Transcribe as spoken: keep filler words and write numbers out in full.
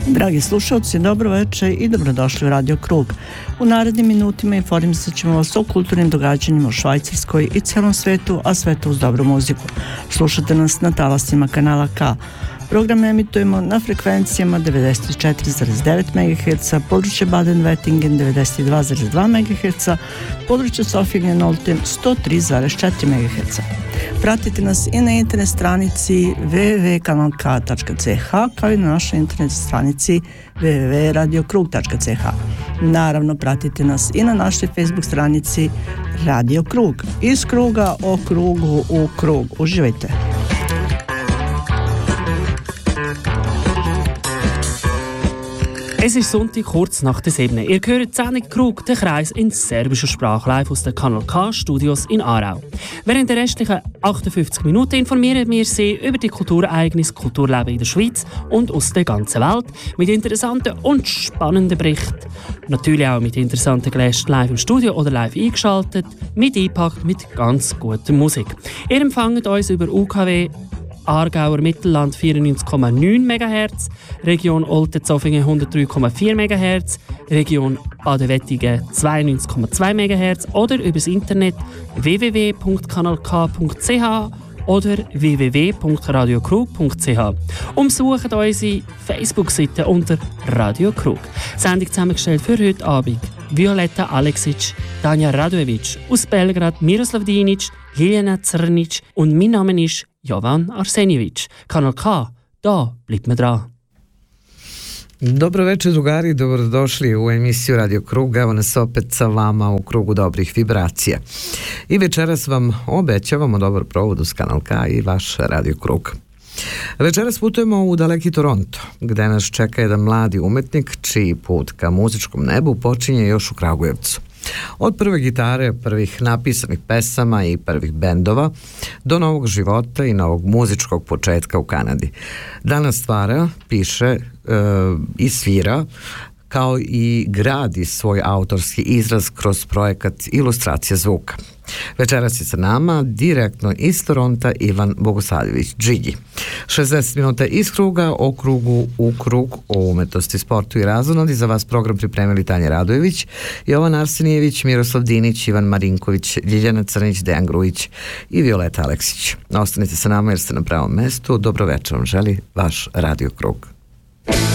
Dragi slušalci, dobro večer i dobrodošli u Radio Krug. U narednim minutima informisat ćemo vas o kulturnim događanjima u Švajcarskoj i celom svetu, a sve to uz dobru muziku. Slušate nas na talasima kanala K. Program emitujemo na frekvencijama devedeset četiri zarez devet megaherca, područje Baden-Wettingen devedeset dva zarez dva megaherca, područje Sofingen-Olten sto tri zarez četiri megaherca. Pratite nas i na internet stranici w w w tačka kanal k tačka c h kao i na našoj internet stranici w w w tačka radio krug tačka c h. Naravno, pratite nas i na našoj Facebook stranici Radio Krug. Iz kruga o krugu u krug. Uživajte! Es ist Sonntag, kurz nach der sieben. Ihr hört die Sendung Krug, den Kreis in serbischer Sprache, live aus den Kanal K Studios in Aarau. Während der restlichen achtundfünfzig Minuten informieren wir Sie über die Kulturereignisse, Kulturleben in der Schweiz und aus der ganzen Welt mit interessanten und spannenden Berichten. Natürlich auch mit interessanten Gästen live im Studio oder live eingeschaltet, mit eingepackt mit ganz guter Musik. Ihr empfangt uns über U K W Aargauer Mittelland vierundneunzig Komma neun Megahertz, Region Olten-Zofingen hundertdrei Komma vier Megahertz, Region Baden-Wettingen zweiundneunzig Komma zwei Megahertz oder übers Internet w w w punkt kanal k punkt c h oder w w w punkt radio krug punkt c h. Umsucht unsere Facebook-Seite unter Radio Krug. Sendung zusammengestellt für heute Abend Violeta Aleksic, Tanja Radojevic, aus Belgrad Miroslav Dinic, Ljiljana Crnic und mein Name ist Jovan Arsenjević. Kanal K, da bleibt man dran. Dobro večer, drugari, dobrodošli u emisiju Radio Krug. Evo nas opet sa vama u krugu dobrih vibracija. I večeras vam obećavamo dobar provod uz Kanal K i vaš Radio Krug. Večeras putujemo u daleki Toronto, gde nas čeka jedan mladi umetnik čiji put ka muzičkom nebu počinje još u Kragujevcu. Od prve gitare, prvih napisanih pesama i prvih bendova do novog života i novog muzičkog početka u Kanadi. Danas stvara, piše e, i svira, kao i gradi svoj autorski izraz kroz projekat Ilustracija zvuka. Večeras je sa nama direktno iz Toronta Ivan Bogosavljević Džigi. šezdeset minuta iz kruga o krugu u krug o umetnosti, sportu i razonodi. Za vas program pripremili Tanja Radojević, Jovan Arsenijević, Miroslav Dinić, Ivan Marinković, Ljiljana Crnić, Dejan Grujić i Violeta Aleksić. Ostanite sa nama jer ste na pravom mestu. Dobro večer vam želi vaš Radio Krug.